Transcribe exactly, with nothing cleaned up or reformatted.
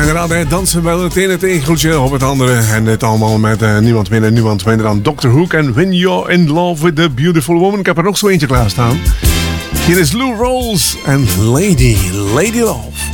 inderdaad, hè, dansen wel het ene tegengoedje op het andere. En dit allemaal met uh, niemand minder, niemand minder dan doctor Hook en When You're in Love with the Beautiful Woman. Ik heb er nog zo eentje klaarstaan. Hier is Lou Rawls en Lady, Lady Love.